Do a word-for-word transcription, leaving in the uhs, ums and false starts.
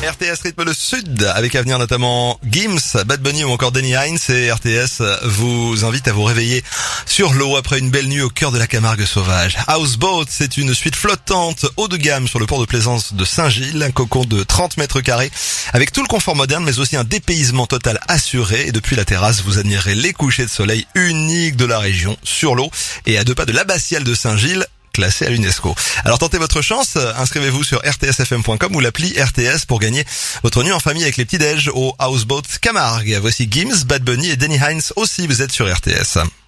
R T S rythme le sud avec à venir notamment Gims, Bad Bunny ou encore Danny Hines, et R T S vous invite à vous réveiller sur l'eau après une belle nuit au cœur de la Camargue sauvage. Houseboat, c'est une suite flottante haut de gamme sur le port de plaisance de Saint-Gilles, un cocon de trente mètres carrés avec tout le confort moderne mais aussi un dépaysement total assuré, et depuis la terrasse vous admirerez les couchers de soleil uniques de la région sur l'eau et à deux pas de l'abbatiale de Saint-Gilles, classé à l'UNESCO. Alors tentez votre chance, inscrivez-vous sur r t s f m point com ou l'appli R T S pour gagner votre nuit en famille avec les petits déj au Houseboat Camargue. Voici Gims, Bad Bunny et Danny Hines aussi, vous êtes sur R T S.